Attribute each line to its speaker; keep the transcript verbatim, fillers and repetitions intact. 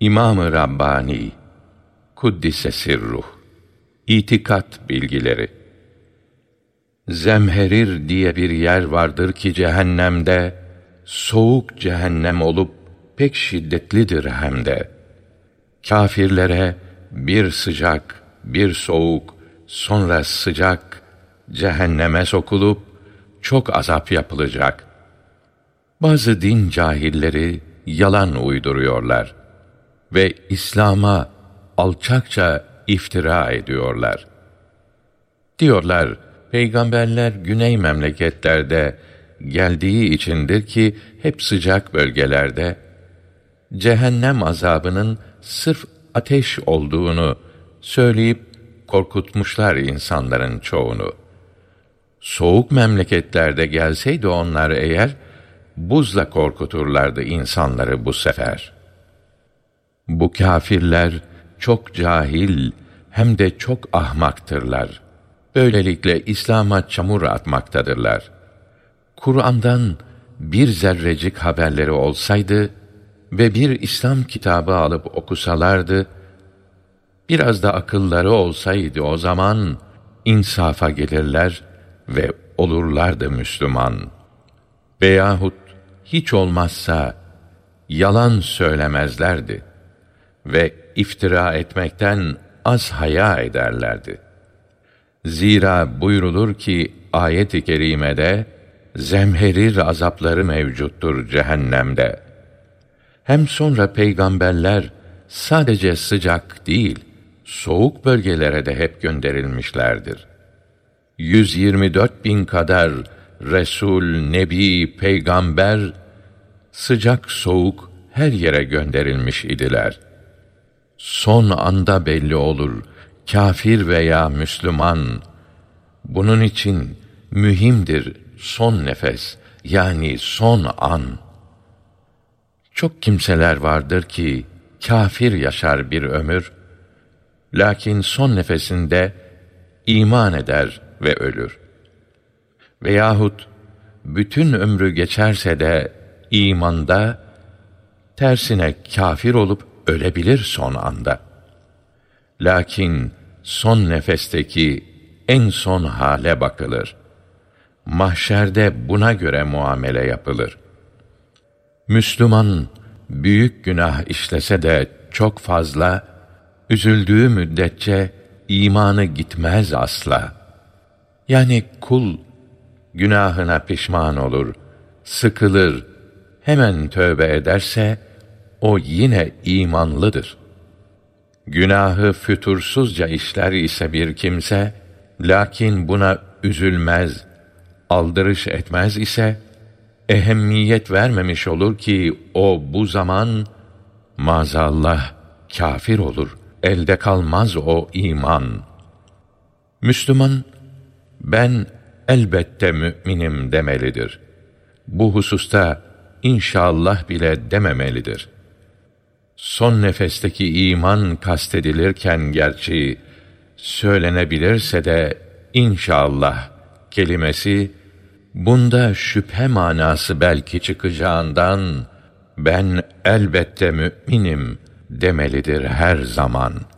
Speaker 1: İmam-ı Rabbani Kuddise Sirruh İtikat bilgileri. Zemherir diye bir yer vardır ki cehennemde, soğuk cehennem olup pek şiddetlidir hem de. Kâfirlere bir sıcak, bir soğuk, sonra sıcak cehenneme sokulup çok azap yapılacak. Bazı din cahilleri yalan uyduruyorlar ve İslam'a alçakça iftira ediyorlar. Diyorlar, peygamberler güney memleketlerde geldiği içindir ki hep sıcak bölgelerde cehennem azabının sırf ateş olduğunu söyleyip korkutmuşlar insanların çoğunu. Soğuk memleketlerde gelseydi onlar eğer, buzla korkuturlardı insanları bu sefer. Bu kâfirler çok cahil hem de çok ahmaktırlar. Böylelikle İslam'a çamur atmaktadırlar. Kur'an'dan bir zerrecik haberleri olsaydı ve bir İslam kitabı alıp okusalardı, biraz da akılları olsaydı o zaman insafa gelirler ve olurlardı Müslüman. Veyahut hiç olmazsa yalan söylemezlerdi ve iftira etmekten az haya ederlerdi. Zira buyrulur ki ayet-i kerimede zemherir azapları mevcuttur cehennemde. Hem sonra peygamberler sadece sıcak değil, soğuk bölgelere de hep gönderilmişlerdir. yüz yirmi dört bin kadar Resul, Nebi, Peygamber sıcak soğuk her yere gönderilmiş idiler. Son anda belli olur kâfir veya Müslüman. Bunun için mühimdir son nefes, yani son an. Çok kimseler vardır ki kâfir yaşar bir ömür, lakin son nefesinde iman eder ve ölür. Veyahut bütün ömrü geçerse de imanda, tersine kâfir olup ölebilir son anda. Lakin son nefesteki en son hale bakılır. Mahşerde buna göre muamele yapılır. Müslüman büyük günah işlese de çok fazla, üzüldüğü müddetçe imanı gitmez asla. Yani kul günahına pişman olur, sıkılır, hemen tövbe ederse o yine imanlıdır. Günahı fütursuzca işler ise bir kimse, lakin buna üzülmez, aldırış etmez ise, ehemmiyet vermemiş olur ki o bu zaman maazallah kâfir olur, elde kalmaz o iman. Müslüman, ben elbette mü'minim demelidir. Bu hususta inşallah bile dememelidir. Son nefesteki iman kastedilirken gerçi söylenebilirse de inşallah kelimesi bunda şüphe manası belki çıkacağından ben elbette mü'minim demelidir her zaman.